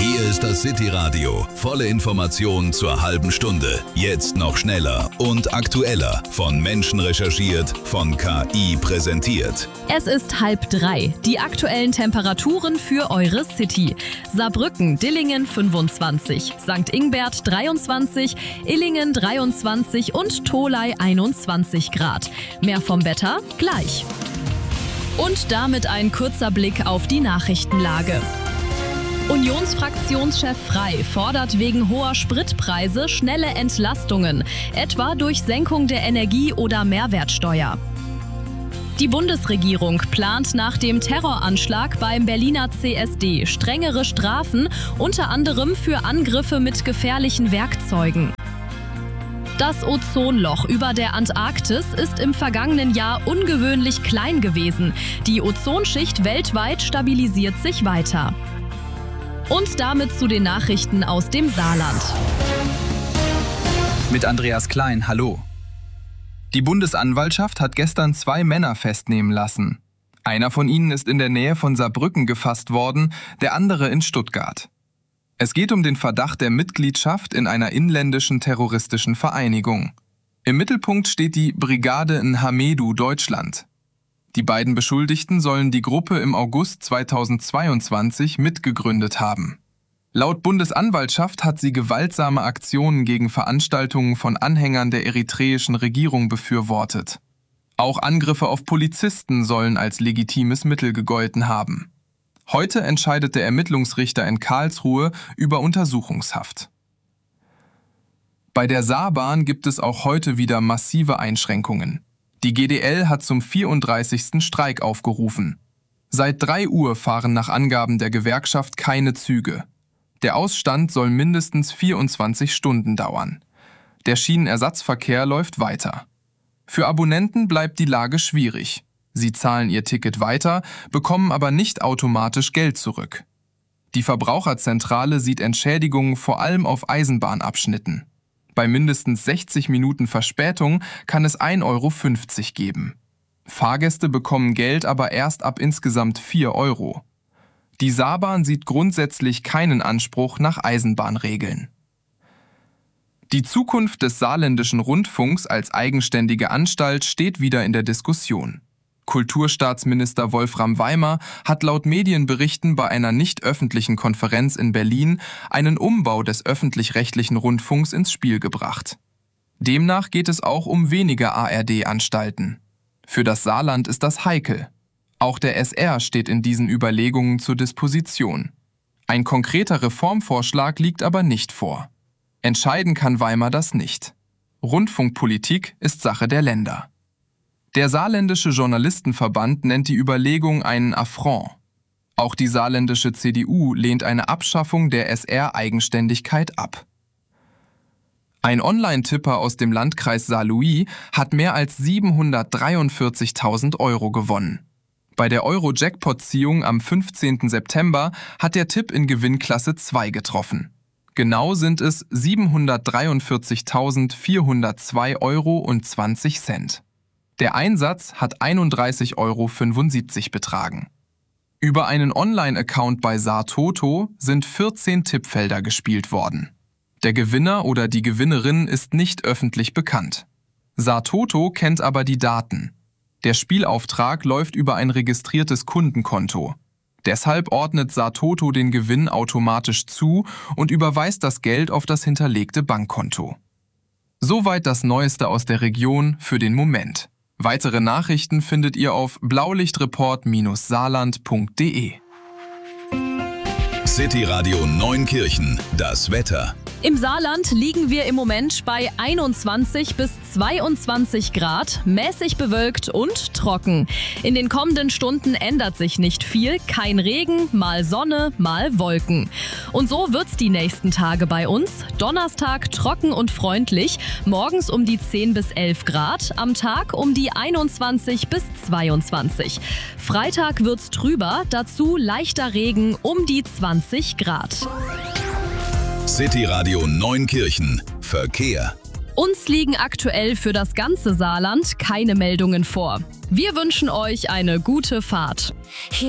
Hier ist das City-Radio. Volle Information zur halben Stunde. Jetzt noch schneller und aktueller. Von Menschen recherchiert, von KI präsentiert. Es ist 2:30. Die aktuellen Temperaturen für eure City. Saarbrücken, Dillingen 25, St. Ingbert 23, Illingen 23 und Tholey 21 Grad. Mehr vom Wetter gleich. Und damit ein kurzer Blick auf die Nachrichtenlage. Unionsfraktionschef Frey fordert wegen hoher Spritpreise schnelle Entlastungen, etwa durch Senkung der Energie- oder Mehrwertsteuer. Die Bundesregierung plant nach dem Terroranschlag beim Berliner CSD strengere Strafen, unter anderem für Angriffe mit gefährlichen Werkzeugen. Das Ozonloch über der Antarktis ist im vergangenen Jahr ungewöhnlich klein gewesen. Die Ozonschicht weltweit stabilisiert sich weiter. Und damit zu den Nachrichten aus dem Saarland. Mit Andreas Klein, hallo. Die Bundesanwaltschaft hat gestern 2 Männer festnehmen lassen. Einer von ihnen ist in der Nähe von Saarbrücken gefasst worden, der andere in Stuttgart. Es geht um den Verdacht der Mitgliedschaft in einer inländischen terroristischen Vereinigung. Im Mittelpunkt steht die Brigade Nhamedu Deutschland. Die beiden Beschuldigten sollen die Gruppe im August 2022 mitgegründet haben. Laut Bundesanwaltschaft hat sie gewaltsame Aktionen gegen Veranstaltungen von Anhängern der eritreischen Regierung befürwortet. Auch Angriffe auf Polizisten sollen als legitimes Mittel gegolten haben. Heute entscheidet der Ermittlungsrichter in Karlsruhe über Untersuchungshaft. Bei der Saarbahn gibt es auch heute wieder massive Einschränkungen. Die GDL hat zum 34. Streik aufgerufen. Seit 3 Uhr fahren nach Angaben der Gewerkschaft keine Züge. Der Ausstand soll mindestens 24 Stunden dauern. Der Schienenersatzverkehr läuft weiter. Für Abonnenten bleibt die Lage schwierig. Sie zahlen ihr Ticket weiter, bekommen aber nicht automatisch Geld zurück. Die Verbraucherzentrale sieht Entschädigungen vor allem auf Eisenbahnabschnitten. Bei mindestens 60 Minuten Verspätung kann es 1,50 € geben. Fahrgäste bekommen Geld aber erst ab insgesamt 4 €. Die Saarbahn sieht grundsätzlich keinen Anspruch nach Eisenbahnregeln. Die Zukunft des saarländischen Rundfunks als eigenständige Anstalt steht wieder in der Diskussion. Kulturstaatsminister Wolfram Weimer hat laut Medienberichten bei einer nicht öffentlichen Konferenz in Berlin einen Umbau des öffentlich-rechtlichen Rundfunks ins Spiel gebracht. Demnach geht es auch um weniger ARD-Anstalten. Für das Saarland ist das heikel. Auch der SR steht in diesen Überlegungen zur Disposition. Ein konkreter Reformvorschlag liegt aber nicht vor. Entscheiden kann Weimer das nicht. Rundfunkpolitik ist Sache der Länder. Der Saarländische Journalistenverband nennt die Überlegung einen Affront. Auch die saarländische CDU lehnt eine Abschaffung der SR-Eigenständigkeit ab. Ein Online-Tipper aus dem Landkreis Saarlouis hat mehr als 743.000 € gewonnen. Bei der Euro-Jackpot-Ziehung am 15. September hat der Tipp in Gewinnklasse 2 getroffen. Genau sind es 743.402,20 €. Der Einsatz hat 31,75 € betragen. Über einen Online-Account bei Saartoto sind 14 Tippfelder gespielt worden. Der Gewinner oder die Gewinnerin ist nicht öffentlich bekannt. Saartoto kennt aber die Daten. Der Spielauftrag läuft über ein registriertes Kundenkonto. Deshalb ordnet Saartoto den Gewinn automatisch zu und überweist das Geld auf das hinterlegte Bankkonto. Soweit das Neueste aus der Region für den Moment. Weitere Nachrichten findet ihr auf blaulichtreport-saarland.de. City-Radio Neunkirchen, das Wetter. Im Saarland liegen wir im Moment bei 21 bis 22 Grad, mäßig bewölkt und trocken. In den kommenden Stunden ändert sich nicht viel, kein Regen, mal Sonne, mal Wolken. Und so wird's die nächsten Tage bei uns. Donnerstag trocken und freundlich, morgens um die 10 bis 11 Grad, am Tag um die 21 bis 22. Freitag wird's trüber, dazu leichter Regen um die 20 Grad. City-Radio Neunkirchen, Verkehr. Uns liegen aktuell für das ganze Saarland keine Meldungen vor. Wir wünschen euch eine gute Fahrt.